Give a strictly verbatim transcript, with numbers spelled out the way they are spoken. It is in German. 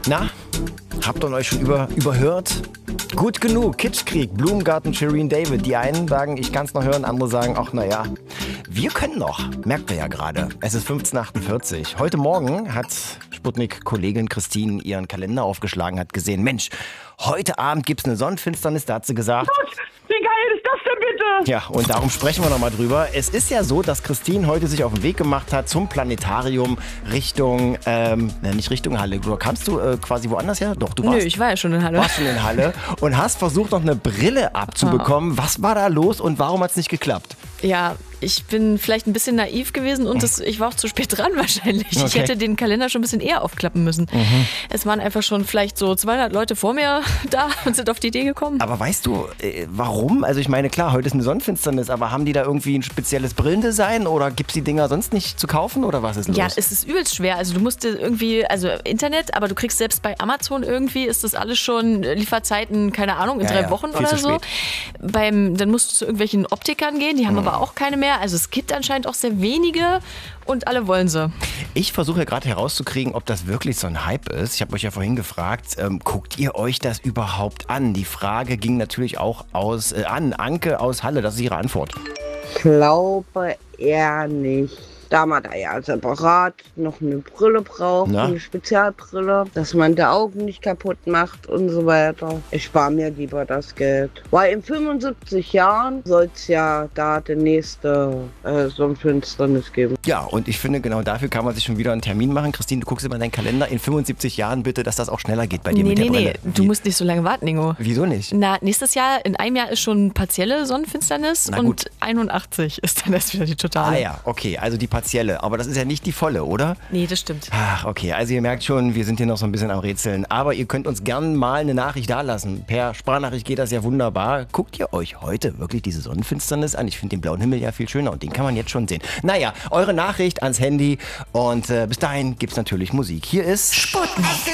Na, habt ihr euch schon über, überhört? Gut genug, Kitschkrieg, Blumengarten, Shireen David. Die einen sagen, ich kann's noch hören, andere sagen, ach naja, wir können noch. Merkt ihr ja gerade. Es ist fünfzehn Uhr achtundvierzig. Heute Morgen hat Sputnik-Kollegin Christine ihren Kalender aufgeschlagen, hat gesehen, Mensch, heute Abend gibt's eine Sonnenfinsternis, da hat sie gesagt. Gott, wie geil ist das denn bitte? Ja, und darum sprechen wir nochmal drüber. Es ist ja so, dass Christine heute sich auf den Weg gemacht hat zum Planetarium Richtung, ähm, nicht Richtung Halle. Du kamst du äh, quasi woanders her? Doch, du warst. Nö, ich war ja schon in Halle. Warst schon in Halle und hast versucht, noch eine Brille abzubekommen. Oh. Was war da los und warum hat es nicht geklappt? Ja, ich bin vielleicht ein bisschen naiv gewesen und das, ich war auch zu spät dran wahrscheinlich. Okay. Ich hätte den Kalender schon ein bisschen eher aufklappen müssen. Mhm. Es waren einfach schon vielleicht so zweihundert Leute vor mir da und sind auf die Idee gekommen. Aber weißt du, äh, warum? Also ich meine, klar, heute ist eine Sonnenfinsternis, aber haben die da irgendwie ein spezielles Brillendesign oder gibt es die Dinger sonst nicht zu kaufen oder was ist los? Ja, es ist übelst schwer. Also du musst irgendwie, also Internet, aber du kriegst selbst bei Amazon irgendwie, ist das alles schon Lieferzeiten, keine Ahnung, in ja, drei ja, Wochen viel oder zu so. Spät. Beim, dann musst du zu irgendwelchen Optikern gehen, die haben mhm. aber auch keine mehr. Also es gibt anscheinend auch sehr wenige und alle wollen sie. Ich versuche ja gerade herauszukriegen, ob das wirklich so ein Hype ist. Ich habe euch ja vorhin gefragt, ähm, guckt ihr euch das überhaupt an? Die Frage ging natürlich auch aus, äh, an Anke aus Halle. Das ist ihre Antwort. Ich glaube eher nicht. Da man da ja separat noch eine Brille braucht, Na? eine Spezialbrille, dass man die Augen nicht kaputt macht und so weiter. Ich spare mir lieber das Geld. Weil in fünfundsiebzig Jahren soll es ja da die nächste äh, Sonnenfinsternis geben. Ja, und ich finde, genau dafür kann man sich schon wieder einen Termin machen. Christine, du guckst immer in deinen Kalender. In fünfundsiebzig Jahren bitte, dass das auch schneller geht bei dir nee, mit nee, der Brille. Nee, du musst nicht so lange warten, Ingo. Wieso nicht? Na, nächstes Jahr, in einem Jahr ist schon partielle Sonnenfinsternis und einundachtzig ist dann erst wieder die totale. Ah ja, okay, also die partielle. Aber das ist ja nicht die volle, oder? Nee, das stimmt. Ach, okay. Also ihr merkt schon, wir sind hier noch so ein bisschen am Rätseln. Aber ihr könnt uns gern mal eine Nachricht dalassen. Per Sprachnachricht geht das ja wunderbar. Guckt ihr euch heute wirklich diese Sonnenfinsternis an? Ich finde den blauen Himmel ja viel schöner und den kann man jetzt schon sehen. Naja, eure Nachricht ans Handy und äh, bis dahin gibt's natürlich Musik. Hier ist Sputnik.